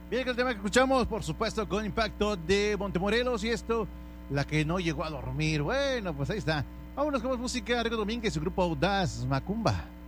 Bien, que el tema que escuchamos, por supuesto, con Impacto de Montemorelos, y esto, la que no llegó a dormir. Bueno, pues ahí está. Vámonos con más música. Rico Domínguez, su grupo Audaz, Macumba.